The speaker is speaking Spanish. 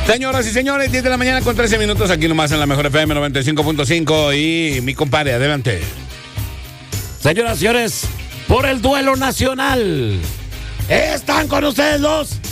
Señoras y señores, 10 de la mañana con 13 minutos aquí nomás en la Mejor FM 95.5 y mi compadre, adelante. Señoras y señores, por el duelo nacional, están con ustedes los